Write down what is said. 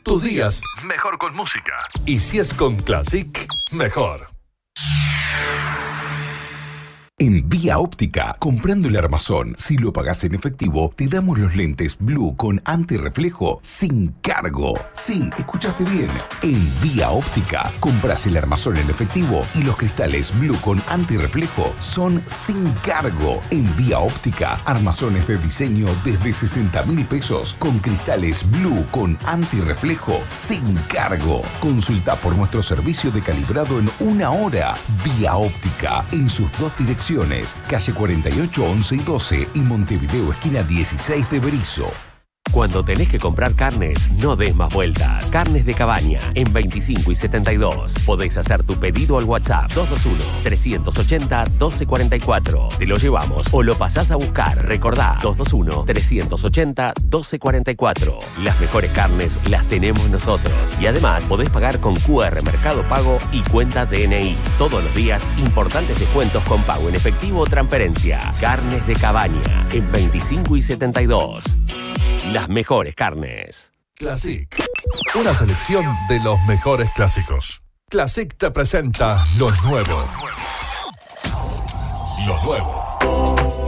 Tus días, mejor con música. Y si es con Classic, mejor. En Vía Óptica, comprando el armazón, si lo pagás en efectivo, te damos los lentes Blue con antirreflejo sin cargo. Sí, escuchaste bien. En Vía Óptica, compras el armazón en efectivo y los cristales Blue con antirreflejo son sin cargo. En Vía Óptica, armazones de diseño desde 60.000 pesos con cristales Blue con antirreflejo sin cargo. Consulta por nuestro servicio de calibrado en 1 hora. Vía Óptica, en sus 2 direcciones. Calle 48, 11 y 12 y Montevideo, esquina 16 de Berisso. Cuando tenés que comprar carnes, no des más vueltas. Carnes de Cabaña, en 25 y 72. Podés hacer tu pedido al WhatsApp 221-380-1244. Te lo llevamos o lo pasás a buscar. Recordá, 221-380-1244. Las mejores carnes las tenemos nosotros. Y además, podés pagar con QR Mercado Pago y cuenta DNI. Todos los días, importantes descuentos con pago en efectivo o transferencia. Carnes de Cabaña, en 25 y 72. Las mejores carnes. Classic. Una selección de los mejores clásicos. Classic te presenta lo nuevo. Lo nuevo.